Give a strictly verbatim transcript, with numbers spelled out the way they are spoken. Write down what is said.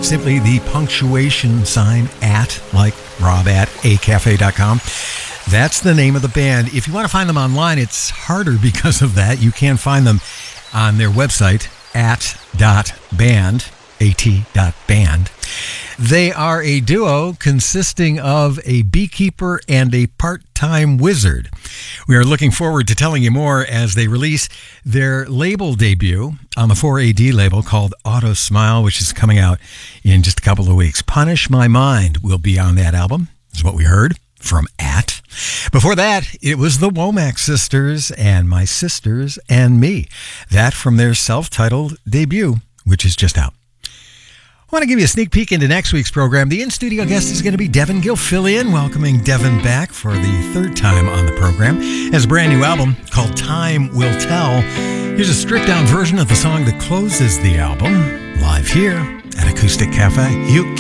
simply the punctuation sign at, like rob at a cafe dot com. That's the name of the band. If you want to find them online, it's harder because of that. You can find them on their website, at dot band, at dot band. They are a duo consisting of a beekeeper and a part-time wizard. We are looking forward to telling you more as they release their label debut on the four A D label called Auto Smile, which is coming out in just a couple of weeks. Punish My Mind will be on that album, is what we heard from At. Before that, it was the Womack Sisters and My Sisters and Me. That from their self-titled debut, which is just out. I want to give you a sneak peek into next week's program. The in-studio guest is going to be Devin Gilfillian, welcoming Devin back for the third time on the program. He has a brand new album called Time Will Tell. Here's a stripped-down version of the song that closes the album, live here at Acoustic Cafe. You